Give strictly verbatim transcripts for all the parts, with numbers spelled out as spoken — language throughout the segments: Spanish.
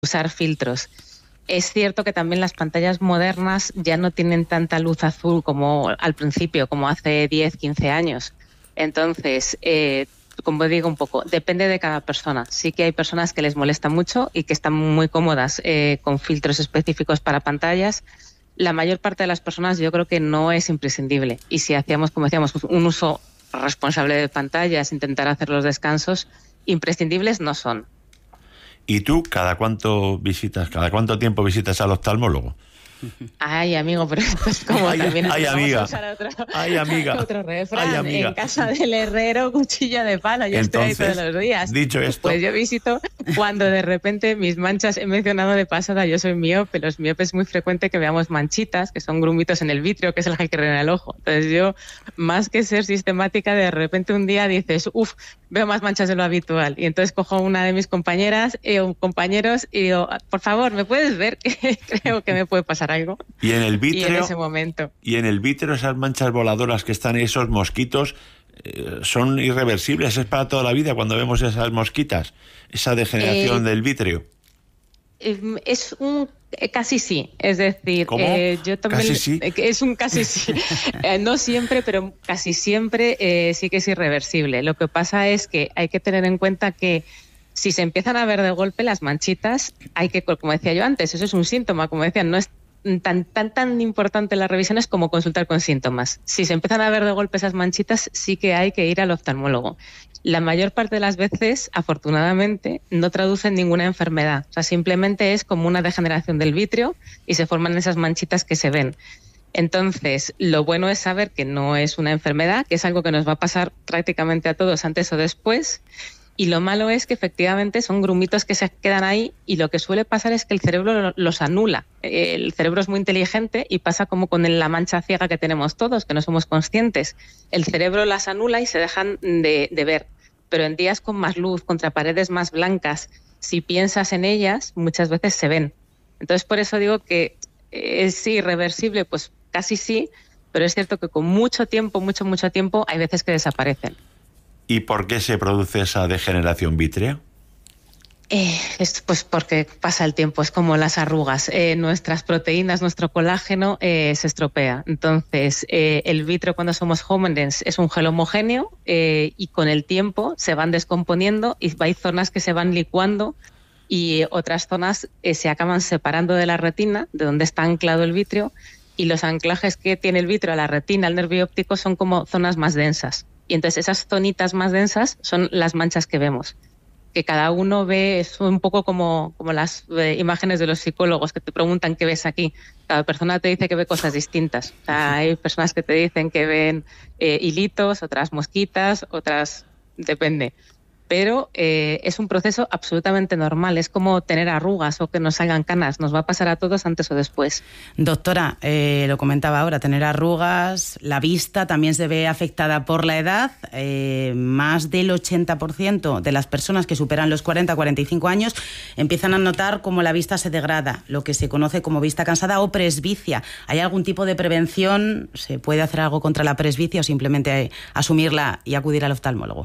usar filtros. Es cierto que también las pantallas modernas ya no tienen tanta luz azul como al principio, como hace diez, quince años. Entonces, eh, como digo un poco, depende de cada persona. Sí que hay personas que les molesta mucho y que están muy cómodas eh, con filtros específicos para pantallas. La mayor parte de las personas yo creo que no es imprescindible. Y si hacíamos, como decíamos, un uso responsable de pantallas, intentar hacer los descansos, imprescindibles no son. ¿Y tú cada cuánto visitas, cada cuánto tiempo visitas al oftalmólogo? Ay, amigo, pero esto es como ay, también ay, amiga. Otro, ay, amiga. otro refrán. Ay, amiga. En casa del herrero, cuchillo de palo. Yo Entonces, estoy ahí todos los días. Dicho esto, pues yo visito cuando de repente mis manchas, he mencionado de pasada, yo soy miope, los miopes es muy frecuente que veamos manchitas, que son grumitos en el vitrio, que es el gel que rellena el ojo. Entonces yo, más que ser sistemática, de repente un día dices, uff, veo más manchas de lo habitual. Y entonces cojo una de mis compañeras y eh, compañeros y digo, por favor, ¿me puedes ver? Creo que me puede pasar algo. Y en el vítreo, y en ese momento. Y en el vítreo esas manchas voladoras que están, esos mosquitos, eh, son irreversibles, es para toda la vida cuando vemos esas mosquitas, esa degeneración eh, del vítreo. Es un casi sí, es decir, ¿Cómo? Eh, yo también ¿Casi sí? Es un casi sí, eh, no siempre, pero casi siempre eh, sí que es irreversible. Lo que pasa es que hay que tener en cuenta que si se empiezan a ver de golpe las manchitas, hay que, como decía yo antes, eso es un síntoma, como decía, no es tan tan tan importante las revisiones como consultar con síntomas. Si se empiezan a ver de golpe esas manchitas, sí que hay que ir al oftalmólogo. La mayor parte de las veces, afortunadamente, no traducen ninguna enfermedad. O sea, simplemente es como una degeneración del vitrio y se forman esas manchitas que se ven. Entonces, lo bueno es saber que no es una enfermedad, que es algo que nos va a pasar prácticamente a todos antes o después. Y lo malo es que efectivamente son grumitos que se quedan ahí y lo que suele pasar es que el cerebro los anula. El cerebro es muy inteligente y pasa como con la mancha ciega que tenemos todos, que no somos conscientes. El cerebro las anula y se dejan de, de ver. Pero en días con más luz, contra paredes más blancas, si piensas en ellas, muchas veces se ven. Entonces, por eso digo que es irreversible, pues casi sí, pero es cierto que con mucho tiempo, mucho, mucho tiempo, hay veces que desaparecen. ¿Y por qué se produce esa degeneración vítrea? Eh, es pues porque pasa el tiempo, es como las arrugas. Eh, nuestras proteínas, nuestro colágeno eh, se estropea. Entonces, eh, el vitrio cuando somos jóvenes es un gel homogéneo eh, y con el tiempo se van descomponiendo y hay zonas que se van licuando y otras zonas eh, se acaban separando de la retina, de donde está anclado el vitrio, y los anclajes que tiene el vitrio a la retina, al nervio óptico, son como zonas más densas. Y entonces esas zonitas más densas son las manchas que vemos. Que cada uno ve, es un poco como, como las eh, imágenes de los psicólogos que te preguntan qué ves aquí. Cada persona te dice que ve cosas distintas. O sea, hay personas que te dicen que ven eh, hilitos, otras mosquitas, otras depende. Pero eh, es un proceso absolutamente normal. Es como tener arrugas o que nos salgan canas. Nos va a pasar a todos antes o después. Doctora, eh, lo comentaba ahora, tener arrugas, la vista también se ve afectada por la edad. Eh, más del ochenta por ciento de las personas que superan los cuarenta a cuarenta y cinco años empiezan a notar cómo la vista se degrada, lo que se conoce como vista cansada o presbicia. ¿Hay algún tipo de prevención? ¿Se puede hacer algo contra la presbicia o simplemente eh, asumirla y acudir al oftalmólogo?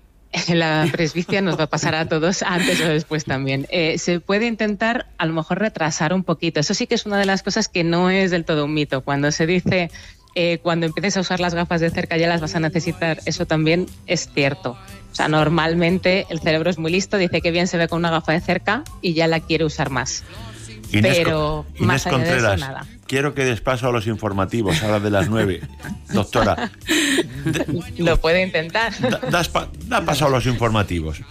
La presbicia nos va a pasar a todos antes o después también. Eh, se puede intentar a lo mejor retrasar un poquito. Eso sí que es una de las cosas que no es del todo un mito. Cuando se dice eh, cuando empieces a usar las gafas de cerca ya las vas a necesitar, eso también es cierto. O sea, normalmente el cerebro es muy listo, dice que bien se ve con una gafa de cerca y ya la quiere usar más. Inés, Pero Inés más allá Contreras, de eso, nada. Quiero que des paso a los informativos, a las de las nueve. Doctora. De, Lo puede intentar. Da, das pa, da paso a los informativos.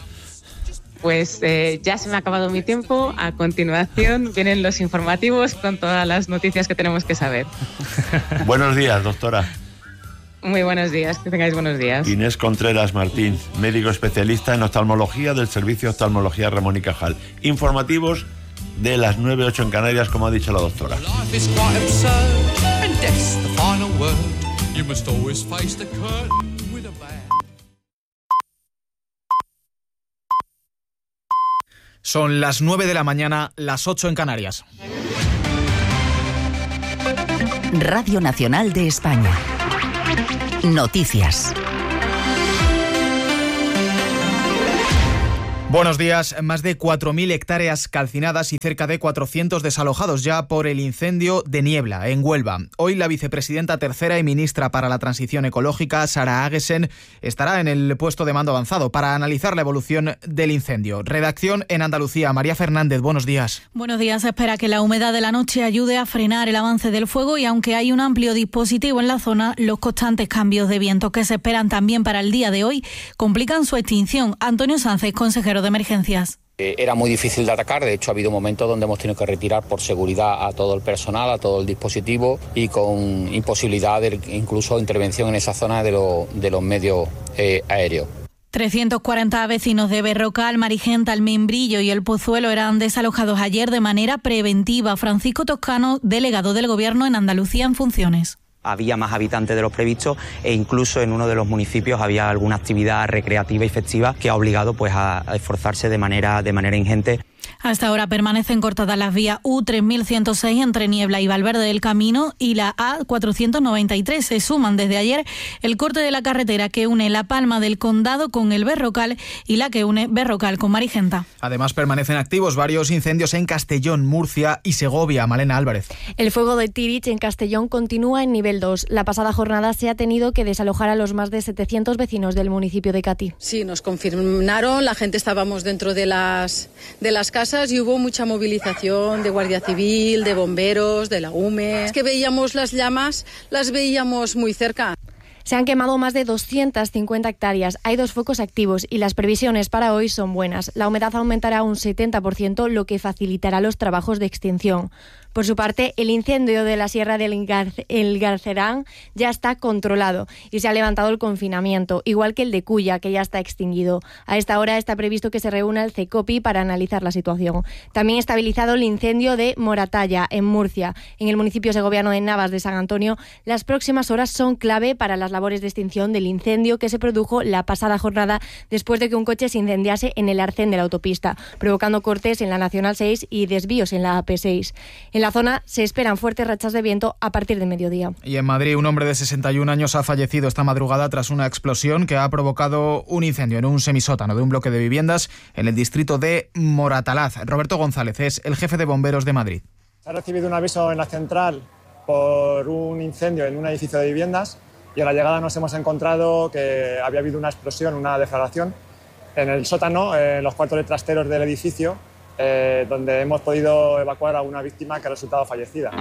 Pues eh, ya se me ha acabado mi tiempo. A continuación vienen los informativos con todas las noticias que tenemos que saber. Buenos días, doctora. Muy buenos días, que tengáis buenos días. Inés Contreras Martín, médico especialista en oftalmología del Servicio de Oftalmología Ramón y Cajal. Informativos de las nueve ocho en Canarias, como ha dicho la doctora. Son las nueve de la mañana, las ocho en Canarias. Radio Nacional de España. Noticias. Buenos días. Más de cuatro mil hectáreas calcinadas y cerca de cuatrocientos desalojados ya por el incendio de Niebla, en Huelva. Hoy la vicepresidenta tercera y ministra para la Transición Ecológica, Sara Agesen, estará en el puesto de mando avanzado para analizar la evolución del incendio. Redacción en Andalucía. María Fernández, buenos días. Buenos días. Se espera que la humedad de la noche ayude a frenar el avance del fuego y aunque hay un amplio dispositivo en la zona, los constantes cambios de viento que se esperan también para el día de hoy complican su extinción. Antonio Sánchez, consejero de Emergencias. Era muy difícil de atacar, de hecho ha habido momentos donde hemos tenido que retirar por seguridad a todo el personal, a todo el dispositivo y con imposibilidad de incluso intervención en esa zona de, lo, de los medios eh, aéreos. trescientos cuarenta vecinos de Berrocal, Marigenta, El Membrillo y El Pozuelo eran desalojados ayer de manera preventiva. Francisco Toscano, delegado del Gobierno en Andalucía en funciones. Había más habitantes de los previstos e incluso en uno de los municipios había alguna actividad recreativa y festiva que ha obligado pues a, a esforzarse de manera, de manera ingente. Hasta ahora permanecen cortadas las vías U tres mil ciento seis entre Niebla y Valverde del Camino y la A cuatrocientos noventa y tres. Se suman desde ayer el corte de la carretera que une La Palma del Condado con el Berrocal y la que une Berrocal con Marigenta. Además permanecen activos varios incendios en Castellón, Murcia y Segovia. Malena Álvarez. El fuego de Tirich en Castellón continúa en nivel dos. La pasada jornada se ha tenido que desalojar a los más de setecientos vecinos del municipio de Catí. Sí, nos confirmaron, la gente estábamos dentro de las, de las casas y hubo mucha movilización de Guardia Civil, de bomberos, de la U M E. Es que veíamos las llamas, las veíamos muy cerca. Se han quemado más de doscientas cincuenta hectáreas, hay dos focos activos y las previsiones para hoy son buenas. La humedad aumentará un setenta por ciento, lo que facilitará los trabajos de extinción. Por su parte, el incendio de la Sierra del Garce- el Garcerán ya está controlado y se ha levantado el confinamiento, igual que el de Cuya, que ya está extinguido. A esta hora está previsto que se reúna el CECOPI para analizar la situación. También estabilizado el incendio de Moratalla, en Murcia. En el municipio segoviano de Navas de San Antonio, las próximas horas son clave para las labores de extinción del incendio que se produjo la pasada jornada después de que un coche se incendiase en el arcén de la autopista, provocando cortes en la Nacional seis y desvíos en la A P seis. En la zona se esperan fuertes rachas de viento a partir de mediodía. Y en Madrid, un hombre de sesenta y un años ha fallecido esta madrugada tras una explosión que ha provocado un incendio en un semisótano de un bloque de viviendas en el distrito de Moratalaz. Roberto González es el jefe de bomberos de Madrid. Se ha recibido un aviso en la central por un incendio en un edificio de viviendas y a la llegada nos hemos encontrado que había habido una explosión, una deflagración en el sótano, en los cuartos de trasteros del edificio, Eh, donde hemos podido evacuar a una víctima que ha resultado fallecida.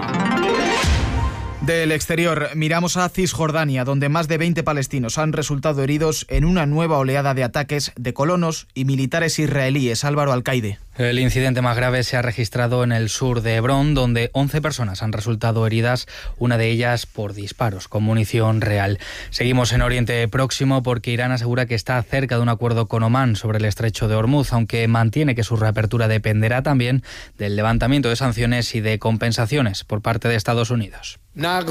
Del exterior, miramos a Cisjordania, donde más de veinte palestinos han resultado heridos en una nueva oleada de ataques de colonos y militares israelíes. Álvaro Alcaide. El incidente más grave se ha registrado en el sur de Hebrón, donde once personas han resultado heridas, una de ellas por disparos con munición real. Seguimos en Oriente Próximo porque Irán asegura que está cerca de un acuerdo con Omán sobre el estrecho de Hormuz, aunque mantiene que su reapertura dependerá también del levantamiento de sanciones y de compensaciones por parte de Estados Unidos.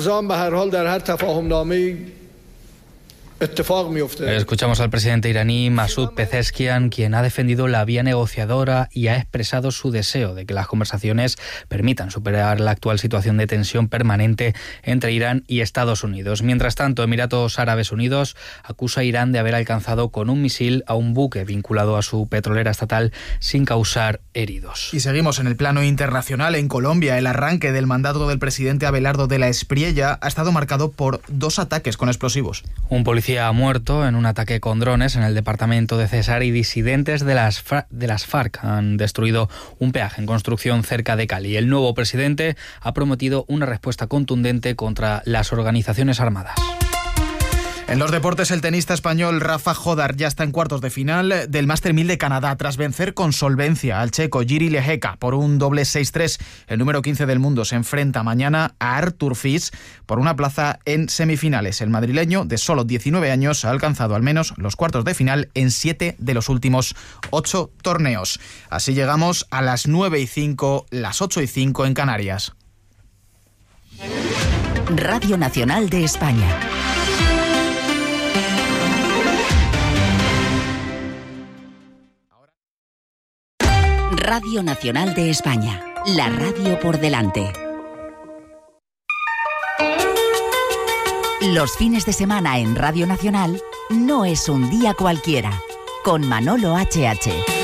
Escuchamos al presidente iraní Masoud Pezeshkian, quien ha defendido la vía negociadora y ha expresado su deseo de que las conversaciones permitan superar la actual situación de tensión permanente entre Irán y Estados Unidos. Mientras tanto, Emiratos Árabes Unidos acusa a Irán de haber alcanzado con un misil a un buque vinculado a su petrolera estatal sin causar heridos. Y seguimos en el plano internacional. En Colombia, el arranque del mandato del presidente Abelardo de la Espriella ha estado marcado por dos ataques con explosivos. Un policía ha muerto en un ataque con drones en el departamento de Cesar y disidentes de las, de las FARC han destruido un peaje en construcción cerca de Cali. El nuevo presidente ha prometido una respuesta contundente contra las organizaciones armadas. En los deportes, el tenista español Rafa Jodar ya está en cuartos de final del Master mil de Canadá tras vencer con solvencia al checo Jiří Lehecka por un doble seis tres. El número quince del mundo se enfrenta mañana a Artur Fis por una plaza en semifinales. El madrileño, de solo diecinueve años, ha alcanzado al menos los cuartos de final en siete de los últimos ocho torneos. Así llegamos a las nueve y cinco, las ocho y cinco en Canarias. Radio Nacional de España. Radio Nacional de España, la radio por delante. Los fines de semana en Radio Nacional no es un día cualquiera, con Manolo H H.